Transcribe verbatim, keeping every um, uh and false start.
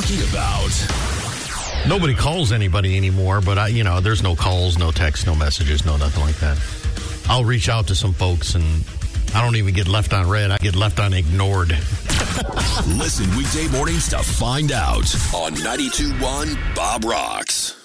talking about. Nobody calls anybody anymore, but, I, you know, there's no calls, no texts, no messages, no nothing like that. I'll reach out to some folks, and I don't even get left on red. I get left on ignored. Listen weekday mornings to find out on ninety-two point one Bob Rocks.